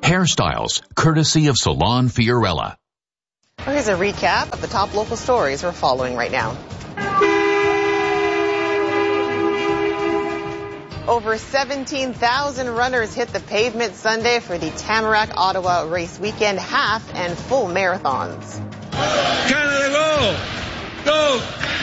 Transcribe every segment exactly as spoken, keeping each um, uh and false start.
Hairstyles, courtesy of Salon Fiorella. Well, here's a recap of the top local stories we're following right now. Over seventeen thousand runners hit the pavement Sunday for the Tamarack Ottawa Race Weekend half and full marathons. Canada, go! Go!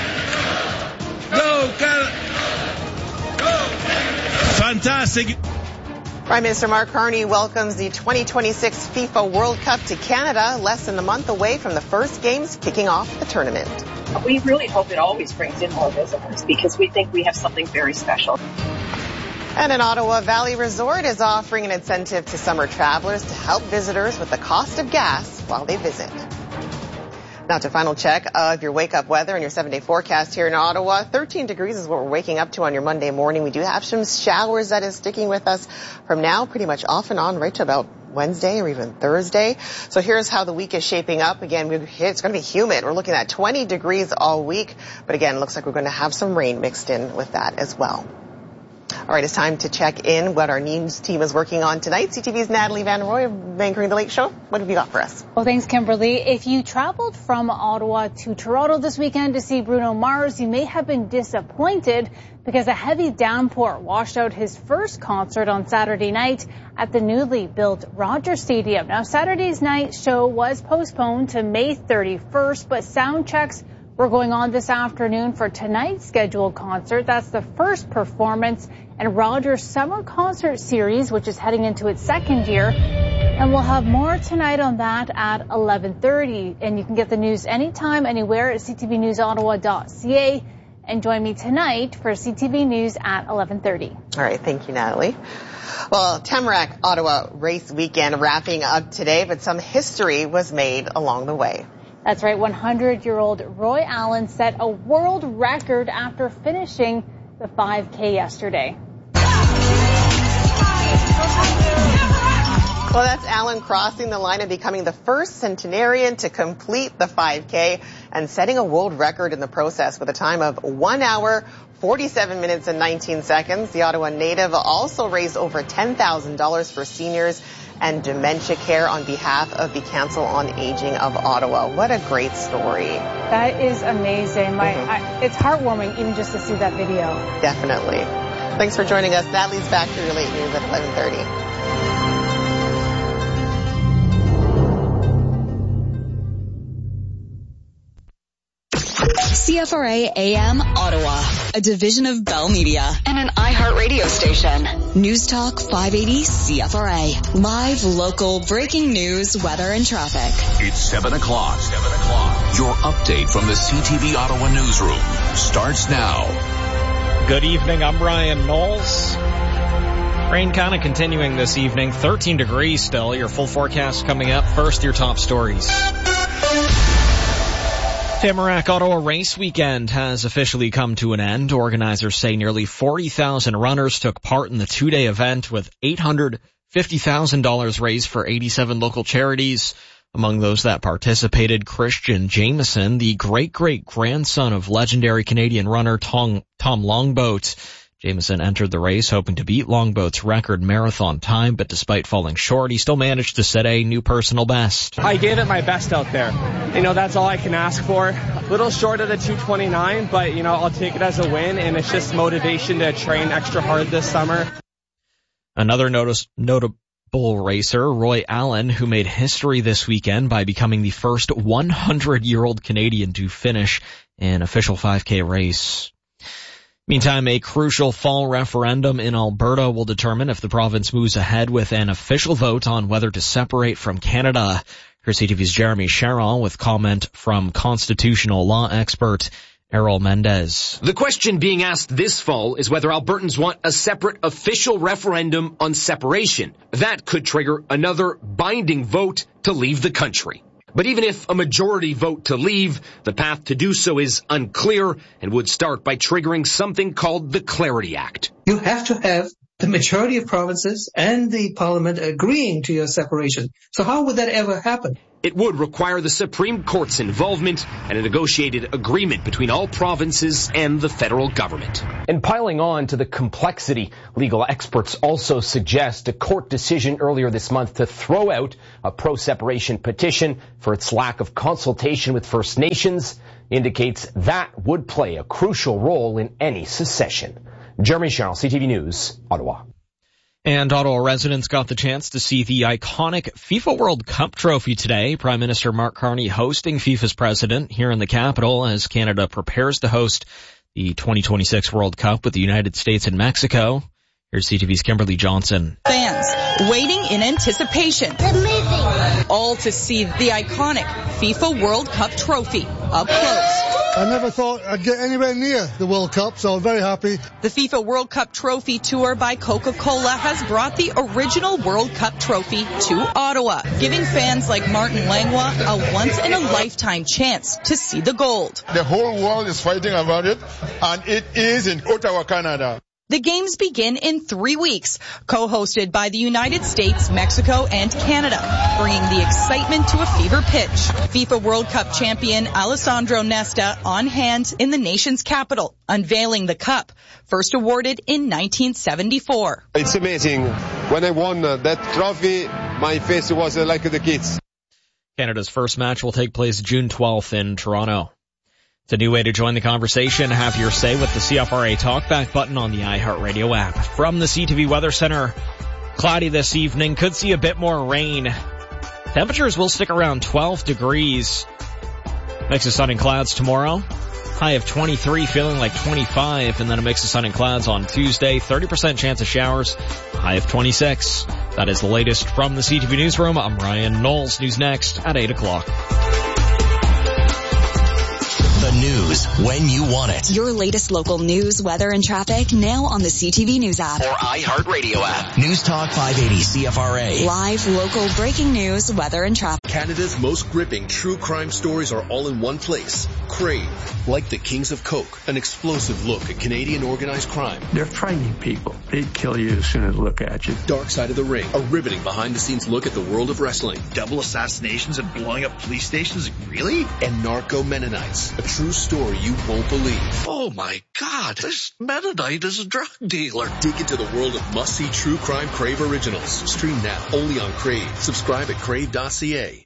Go, Canada! Go! Fantastic! Prime Minister Mark Carney welcomes the twenty twenty-six FIFA World Cup to Canada, less than a month away from the first games kicking off the tournament. We really hope it always brings in more visitors because we think we have something very special. And an Ottawa Valley Resort is offering an incentive to summer travelers to help visitors with the cost of gas while they visit. Now to final check of your wake-up weather and your seven-day forecast here in Ottawa. thirteen degrees is what we're waking up to on your Monday morning. We do have some showers that is sticking with us from now pretty much off and on right to about Wednesday or even Thursday. So here's how the week is shaping up. Again, it's going to be humid. We're looking at twenty degrees all week. But again, it looks like we're going to have some rain mixed in with that as well. All right, it's time to check in what our news team is working on tonight. C T V's Natalie Van Roy, anchoring The Late Show. What have you got for us? Well, thanks, Kimberly. If you traveled from Ottawa to Toronto this weekend to see Bruno Mars, you may have been disappointed because a heavy downpour washed out his first concert on Saturday night at the newly built Rogers Stadium. Now, Saturday's night show was postponed to May thirty-first, but sound checks were going on this afternoon for tonight's scheduled concert. That's the first performance in Rogers' Summer Concert Series, which is heading into its second year. And we'll have more tonight on that at eleven thirty. And you can get the news anytime, anywhere at c t v news ottawa dot c a. And join me tonight for C T V News at eleven thirty. All right, thank you, Natalie. Well, Tamarack Ottawa Race Weekend wrapping up today, but some history was made along the way. That's right. one hundred-year-old Roy Allen set a world record after finishing the five K yesterday. Well, that's Allen crossing the line and becoming the first centenarian to complete the five K and setting a world record in the process with a time of one hour, forty-seven minutes and nineteen seconds. The Ottawa native also raised over ten thousand dollars for seniors and dementia care on behalf of the Council on Aging of Ottawa. What a great story. That is amazing. My, mm-hmm. I, it's heartwarming even just to see that video. Definitely. Thanks for joining us. Natalie's back to your late news at eleven thirty. C F R A A M Ottawa, a division of Bell Media and an iHeart radio station. News Talk five eighty C F R A. Live, local, breaking news, weather, and traffic. It's seven o'clock. seven o'clock. Your update from the C T V Ottawa newsroom starts now. Good evening. I'm Ryan Knowles. Rain kind of continuing this evening. thirteen degrees still. Your full forecast coming up. First, your top stories. Tamarack Ottawa Race Weekend has officially come to an end. Organizers say nearly forty thousand runners took part in the two-day event with eight hundred fifty thousand dollars raised for eighty-seven local charities. Among those that participated, Christian Jameson, the great-great-grandson of legendary Canadian runner Tom, Tom Longboat. Jameson entered the race hoping to beat Longboat's record marathon time, but despite falling short, he still managed to set a new personal best. I gave it my best out there. You know, that's all I can ask for. A little short of the two twenty-nine, but, you know, I'll take it as a win, and it's just motivation to train extra hard this summer. Another notice, notable racer, Roy Allen, who made history this weekend by becoming the first hundred-year-old Canadian to finish an official five K race. Meantime, a crucial fall referendum in Alberta will determine if the province moves ahead with an official vote on whether to separate from Canada. Here's C T V's Jeremy Sharon with comment from constitutional law expert Errol Mendez. The question being asked this fall is whether Albertans want a separate official referendum on separation. That could trigger another binding vote to leave the country. But even if a majority vote to leave, the path to do so is unclear and would start by triggering something called the Clarity Act. You have to have the majority of provinces and the parliament agreeing to your separation. So how would that ever happen? It would require the Supreme Court's involvement and a negotiated agreement between all provinces and the federal government. And piling on to the complexity, legal experts also suggest a court decision earlier this month to throw out a pro-separation petition for its lack of consultation with First Nations indicates that would play a crucial role in any secession. Jeremy Charles, C T V News, Ottawa. And Ottawa residents got the chance to see the iconic FIFA World Cup trophy today. Prime Minister Mark Carney hosting FIFA's president here in the capital as Canada prepares to host the twenty twenty-six World Cup with the United States and Mexico. Here's C T V's Kimberly Johnson. Fans waiting in anticipation. Amazing. All to see the iconic FIFA World Cup trophy up close. I never thought I'd get anywhere near the World Cup, so I'm very happy. The FIFA World Cup Trophy Tour by Coca-Cola has brought the original World Cup trophy to Ottawa, giving fans like Martin Langlois a once-in-a-lifetime chance to see the gold. The whole world is fighting about it, and it is in Ottawa, Canada. The games begin in three weeks, co-hosted by the United States, Mexico, and Canada, bringing the excitement to a fever pitch. FIFA World Cup champion Alessandro Nesta on hand in the nation's capital, unveiling the cup, first awarded in nineteen seventy-four. It's amazing. When I won uh, that trophy, my face was uh, like the kids. Canada's first match will take place June twelfth in Toronto. It's a new way to join the conversation. Have your say with the C F R A Talkback button on the iHeartRadio app. From the C T V Weather Center, cloudy this evening. Could see a bit more rain. Temperatures will stick around twelve degrees. Mix of sun and clouds tomorrow. High of twenty-three, feeling like twenty-five. And then a mix of sun and clouds on Tuesday. thirty percent chance of showers. High of twenty-six. That is the latest from the C T V Newsroom. I'm Ryan Knowles. News next at eight o'clock. The news when you want it. Your latest local news, weather, and traffic now on the C T V News app. Or iHeartRadio app. News Talk five eighty C F R A. Live, local, breaking news, weather, and traffic. Canada's most gripping true crime stories are all in one place. Crave. Like the Kings of Coke, an explosive look at Canadian organized crime. They're frightening people. They'd kill you as soon as they look at you. Dark Side of the Ring, a riveting behind-the-scenes look at the world of wrestling. Double assassinations and blowing up police stations? Really? And Narco Mennonites, a true story you won't believe. Oh my God, this Mennonite is a drug dealer. Dig into the world of must-see true crime Crave originals. Stream now, only on Crave. Subscribe at crave dot c a.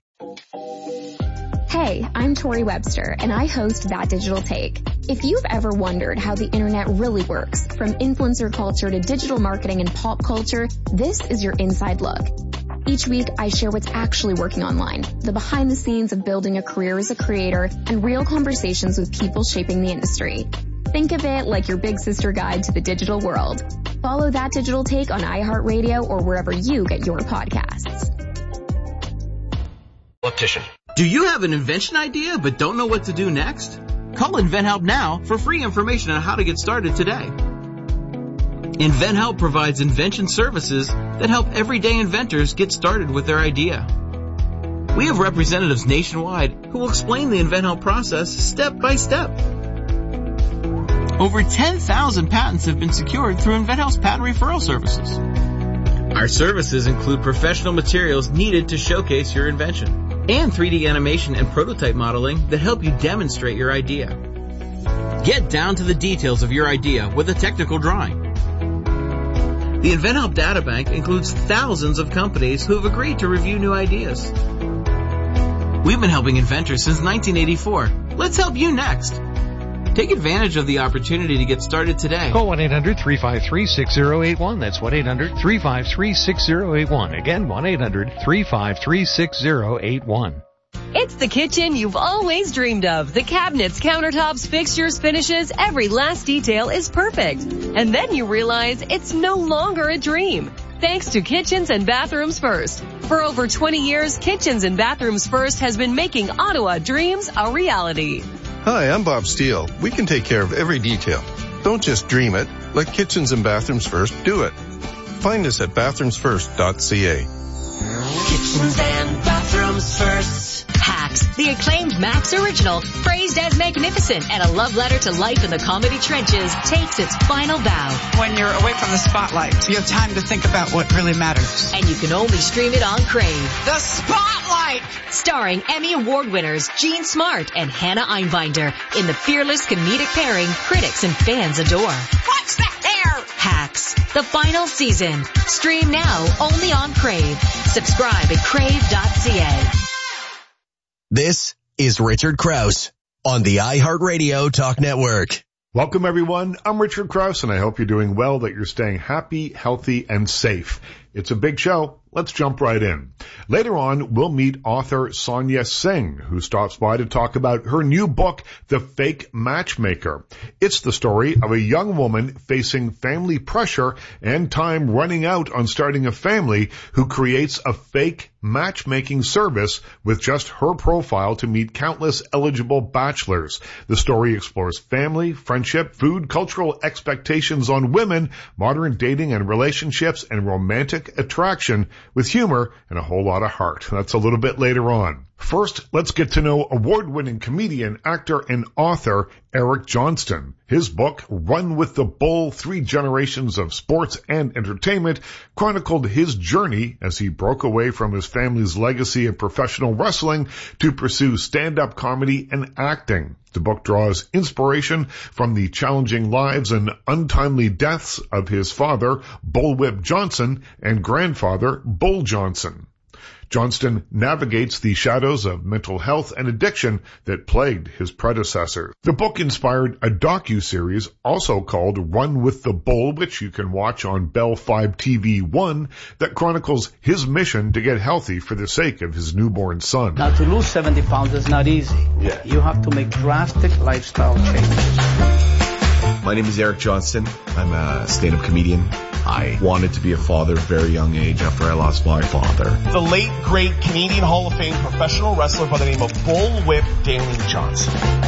Hey, I'm Tori Webster, and I host That Digital Take. If you've ever wondered how the internet really works, from influencer culture to digital marketing and pop culture, this is your inside look. Each week, I share what's actually working online, the behind the scenes of building a career as a creator, and real conversations with people shaping the industry. Think of it like your big sister guide to the digital world. Follow That Digital Take on iHeartRadio or wherever you get your podcasts. Optician. Do you have an invention idea but don't know what to do next? Call InventHelp now for free information on how to get started today. InventHelp provides invention services that help everyday inventors get started with their idea. We have representatives nationwide who will explain the InventHelp process step by step. Over ten thousand patents have been secured through InventHelp's patent referral services. Our services include professional materials needed to showcase your invention and three D animation and prototype modeling that help you demonstrate your idea. Get down to the details of your idea with a technical drawing. The InventHelp Databank includes thousands of companies who have agreed to review new ideas. We've been helping inventors since nineteen eighty-four. Let's help you next. Take advantage of the opportunity to get started today. Call one eight hundred three five three six zero eight one. That's one eight hundred three five three six zero eight one. Again, one eight hundred three five three six zero eight one. It's the kitchen you've always dreamed of. The cabinets, countertops, fixtures, finishes, every last detail is perfect. And then you realize it's no longer a dream. Thanks to Kitchens and Bathrooms First. For over twenty years, Kitchens and Bathrooms First has been making Ottawa dreams a reality. Hi, I'm Bob Steele. We can take care of every detail. Don't just dream it. Let Kitchens and Bathrooms First do it. Find us at bathrooms first dot c a. Kitchens and Bathrooms First. Hacks, the acclaimed Max original, praised as magnificent and a love letter to life in the comedy trenches, takes its final bow. When you're away from the spotlight, you have time to think about what really matters. And you can only stream it on Crave. The Spotlight! Starring Emmy Award winners Jean Smart and Hannah Einbinder in the fearless comedic pairing critics and fans adore. What's the hair? Hacks, the final season. Stream now only on Crave. Subscribe at crave dot c a. This is Richard Krause on the iHeartRadio Talk Network. Welcome, everyone. I'm Richard Krause, and I hope you're doing well, that you're staying happy, healthy, and safe. It's a big show. Let's jump right in. Later on, we'll meet author Sonia Singh, who stops by to talk about her new book, The Fake Matchmaker. It's the story of a young woman facing family pressure and time running out on starting a family who creates a fake matchmaking service with just her profile to meet countless eligible bachelors. The story explores family, friendship, food, cultural expectations on women, modern dating and relationships, and romantic attraction with humor and a whole lot of heart. That's a little bit later on. First, let's get to know award-winning comedian, actor, and author Eric Johnston. His book, Run with the Bull, Three Generations of Sports and Entertainment, chronicled his journey as he broke away from his family's legacy of professional wrestling to pursue stand-up comedy and acting. The book draws inspiration from the challenging lives and untimely deaths of his father, Bullwhip Johnson, and grandfather, Bull Johnson. Johnston navigates the shadows of mental health and addiction that plagued his predecessors. The book inspired a docu-series also called Run with the Bull, which you can watch on Bell five T V one, that chronicles his mission to get healthy for the sake of his newborn son. Now, to lose seventy pounds is not easy. Yeah. You have to make drastic lifestyle changes. My name is Eric Johnston. I'm a stand-up comedian. I wanted to be a father at a very young age after I lost my father. The late, great Canadian Hall of Fame professional wrestler by the name of Bullwhip Daniel Johnson.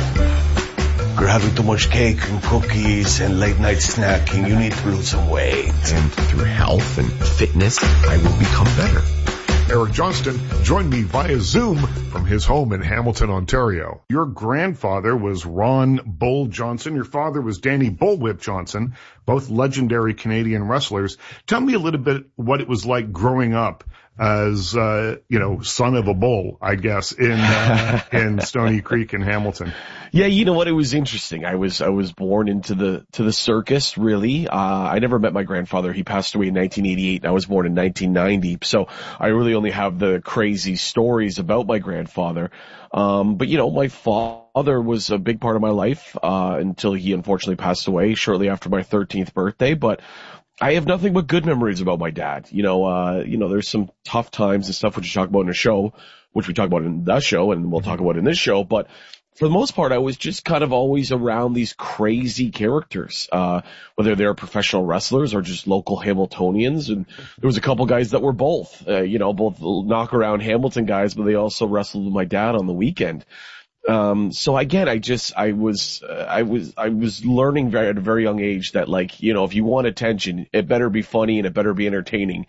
You're having too much cake and cookies and late night snacking. You need to lose some weight. And through health and fitness, I will become better. Eric Johnston joined me via Zoom from his home in Hamilton, Ontario. Your grandfather was Ron Bull Johnson. Your father was Danny Bullwhip Johnson, both legendary Canadian wrestlers. Tell me a little bit what it was like growing up as, uh, you know, son of a bull, I guess, in, uh, in Stony Creek in Hamilton. Yeah, you know what? It was interesting. I was, I was born into the, to the circus, really. Uh, I never met my grandfather. He passed away in nineteen eighty-eight and I was born in nineteen ninety. So I really only have the crazy stories about my grandfather. Um, but you know, my father was a big part of my life, uh, until he unfortunately passed away shortly after my thirteenth birthday. But I have nothing but good memories about my dad. You know, uh, you know, there's some tough times and stuff which you talk about in a show, which we talk about in the show and we'll talk about in this show. But for the most part, I was just kind of always around these crazy characters, uh, whether they're professional wrestlers or just local Hamiltonians. And there was a couple guys that were both, uh, you know, both knock around Hamilton guys, but they also wrestled with my dad on the weekend. Um, so again, I just, I was, uh, I was, I was learning very, at a very young age that, like, you know, if you want attention, it better be funny and it better be entertaining,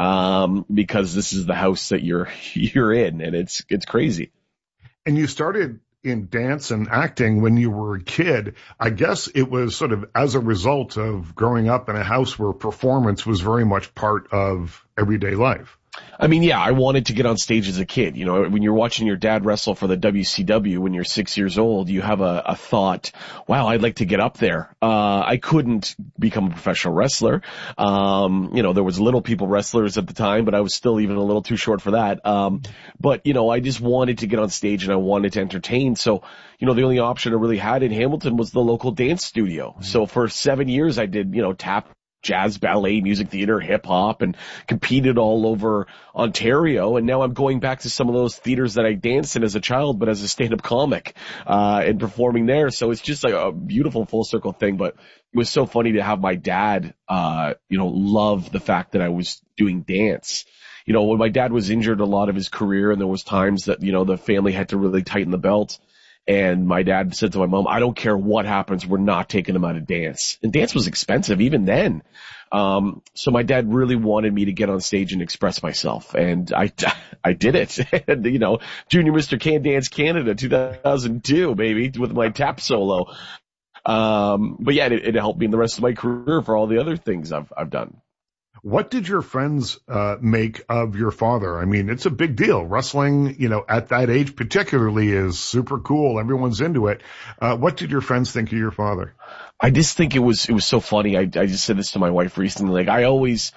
um, because this is the house that you're, you're in, and it's, it's crazy. And you started in dance and acting when you were a kid. I guess it was sort of as a result of growing up in a house where performance was very much part of everyday life. I mean, yeah, I wanted to get on stage as a kid. You know, when you're watching your dad wrestle for the W C W when you're six years old, you have a, a thought, wow, I'd like to get up there. Uh, I couldn't become a professional wrestler. Um, you know, there was little people wrestlers at the time, but I was still even a little too short for that. Um, but, you know, I just wanted to get on stage and I wanted to entertain. So, you know, the only option I really had in Hamilton was the local dance studio. So for seven years, I did, you know, tap, jazz, ballet, music theater, hip hop, and competed all over Ontario. And now I'm going back to some of those theaters that I danced in as a child, but as a stand-up comic, uh, and performing there. So it's just like a beautiful full circle thing. But it was so funny to have my dad, uh, you know, love the fact that I was doing dance. You know, when my dad was injured a lot of his career, and there was times that, you know, the family had to really tighten the belt. And my dad said to my mom, I don't care what happens, we're not taking him out of dance. And dance was expensive even then. Um, so my dad really wanted me to get on stage and express myself. And I, I did it. And, you know, Junior Mister Can Dance Canada two thousand two, baby, with my tap solo. Um, but yeah, it, it helped me in the rest of my career for all the other things I've, I've done. What did your friends uh, make of your father? I mean, it's a big deal. Wrestling, you know, at that age particularly is super cool. Everyone's into it. Uh, what did your friends think of your father? I just think it was, it was so funny. I, I just said this to my wife recently. Like, I always,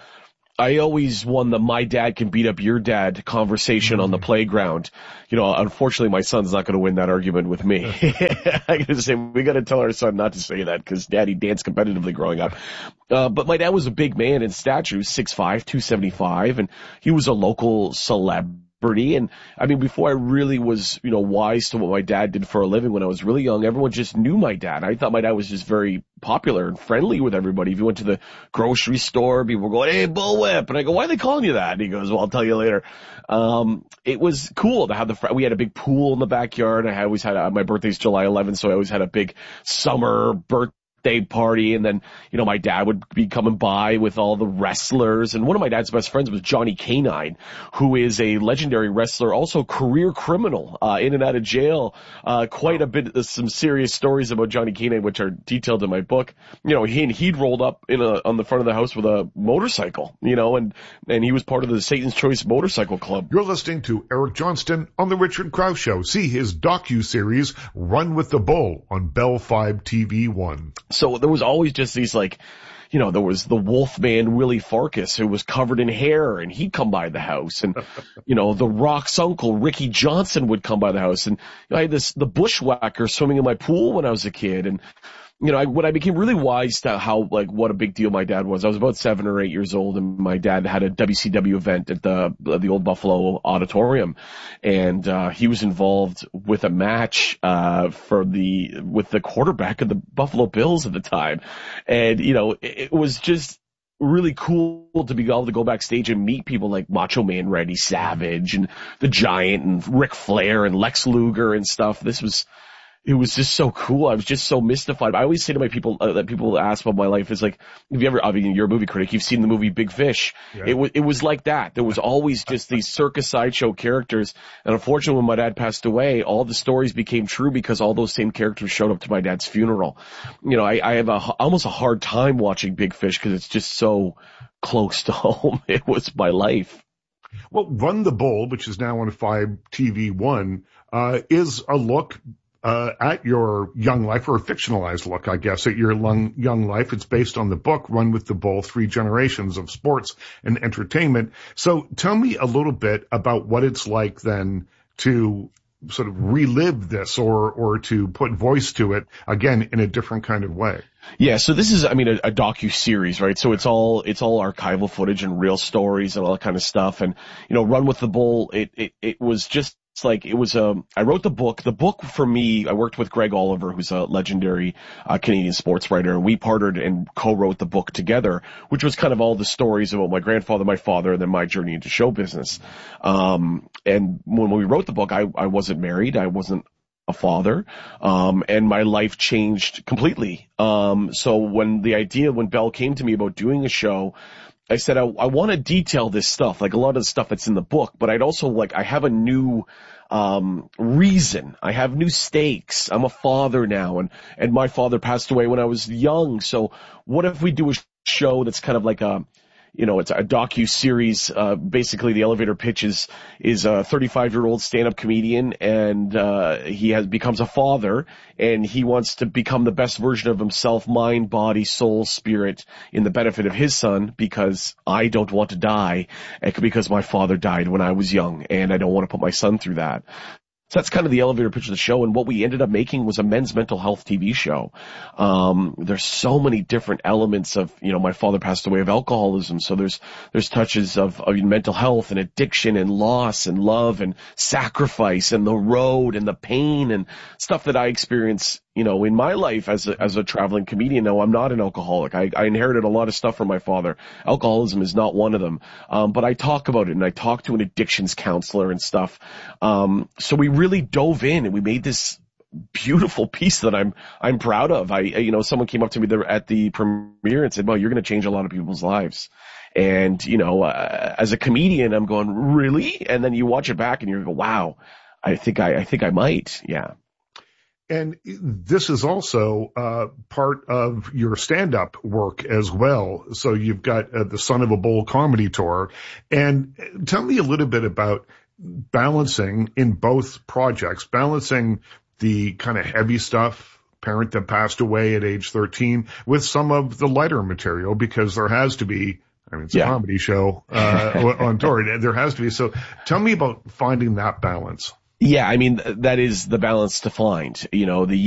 I always won the my dad can beat up your dad conversation mm-hmm. on the playground. You know, unfortunately, my son's not going to win that argument with me. I got to say, we got to tell our son not to say that because daddy danced competitively growing up. Uh, but my dad was a big man in stature, six five, two seventy-five, and he was a local celeb. And I mean, before I really was, you know, wise to what my dad did for a living when I was really young, everyone just knew my dad. I thought my dad was just very popular and friendly with everybody. If you went to the grocery store, people were going, hey, Bullwhip. And I go, why are they calling you that? And he goes, well, I'll tell you later. Um, it was cool to have the, fr- we had a big pool in the backyard. I always had, a, my birthday's July eleventh, so I always had a big summer birthday party, and then, you know, my dad would be coming by with all the wrestlers, and one of my dad's best friends was Johnny Canine, who is a legendary wrestler, also career criminal, uh, in and out of jail, uh, quite a bit, uh, some serious stories about Johnny Canine, which are detailed in my book. You know, he, he'd rolled up in a, on the front of the house with a motorcycle, you know, and, and he was part of the Satan's Choice Motorcycle Club. You're listening to Eric Johnston on the Richard Krause Show. See his docu-series, Run with the Bull, on Bell five T V one. So there was always just these, like, you know, there was the Wolfman Willie Farkas who was covered in hair, and he'd come by the house, and, you know, the Rock's uncle Ricky Johnson would come by the house, and you know, I had this, the bushwhacker swimming in my pool when I was a kid, and, you know, I, when I became really wise to how, like, what a big deal my dad was, I was about seven or eight years old, and my dad had a W C W event at the, the old Buffalo Auditorium, and, uh, he was involved with a match, uh, for the, with the quarterback of the Buffalo Bills at the time. And, you know, it, it was just really cool to be able to go backstage and meet people like Macho Man Randy Savage and the Giant and Ric Flair and Lex Luger and stuff. This was, it was just so cool. I was just so mystified. I always say to my people, uh, that people ask about my life is like, have you ever, I mean, you're a movie critic, you've seen the movie Big Fish. Yeah. It was, it was like that. There was always just these circus sideshow characters. And unfortunately, when my dad passed away, all the stories became true because all those same characters showed up to my dad's funeral. You know, I, I have a, almost a hard time watching Big Fish because it's just so close to home. It was my life. Well, Run the Bull, which is now on five T V one, uh, is a look Uh, at your young life, or a fictionalized look, I guess, at your young, young life. It's based on the book, Run with the Bull, Three Generations of Sports and Entertainment. So tell me a little bit about what it's like then to sort of relive this or, or to put voice to it again in a different kind of way. Yeah, so this is, I mean, a, a docu-series, right? So it's all, it's all archival footage and real stories and all that kind of stuff. And, you know, Run with the Bull, it, it, it was just, It's like, it was, um, I wrote the book. The book for me, I worked with Greg Oliver, who's a legendary, uh, Canadian sports writer, and we partnered and co-wrote the book together, which was kind of all the stories about my grandfather, my father, and then my journey into show business. Um, and when we wrote the book, I, I wasn't married. I wasn't a father. Um, and my life changed completely. Um, so when the idea, when Bell came to me about doing a show, I said, I, I want to detail this stuff, like a lot of the stuff that's in the book, but I'd also like, I have a new, um, reason. I have new stakes. I'm a father now, and, and my father passed away when I was young. So what if we do a show that's kind of like a, you know, it's a docu-series. Uh, basically the elevator pitch is, is a thirty-five year old stand-up comedian, and, uh, he has, becomes a father, and he wants to become the best version of himself, mind, body, soul, spirit, in the benefit of his son, because I don't want to die, because my father died when I was young, and I don't want to put my son through that. So that's kind of the elevator pitch of the show, and what we ended up making was a men's mental health T V show. Um, there's so many different elements of, you know, my father passed away of alcoholism, so there's, there's touches of, of mental health and addiction and loss and love and sacrifice and the road and the pain and stuff that I experience, you know, in my life as a, as a traveling comedian. No, I'm not an alcoholic. I, I inherited a lot of stuff from my father. Alcoholism is not one of them. Um, but I talk about it, and I talk to an addictions counselor and stuff. Um, so we really dove in, and we made this beautiful piece that I'm, I'm proud of. I, you know, someone came up to me there at the premiere and said, well, you're going to change a lot of people's lives. And, you know, uh, as a comedian, I'm going, really? And then you watch it back and you go, wow, I think I, I think I might. Yeah. And this is also uh part of your stand-up work as well. So you've got uh, the Son of a Bull comedy tour. And tell me a little bit about balancing in both projects, balancing the kind of heavy stuff, parent that passed away at age thirteen, with some of the lighter material, because there has to be, I mean, it's a yeah. comedy show uh on tour. There has to be. So tell me about finding that balance. Yeah, I mean, that is the balance to find. You know, the